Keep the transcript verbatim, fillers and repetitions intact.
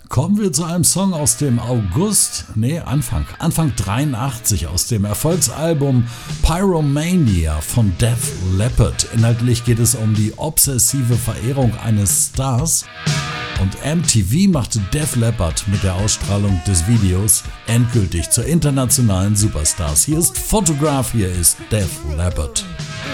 Kommen wir zu einem Song aus dem August, nee, Anfang, Anfang dreiundachtzig aus dem Erfolgsalbum Pyromania von Def Leppard. Inhaltlich geht es um die obsessive Verehrung eines Stars. Und M T V machte Def Leppard mit der Ausstrahlung des Videos endgültig zur internationalen Superstars. Hier ist Photograph, hier ist Def Leppard.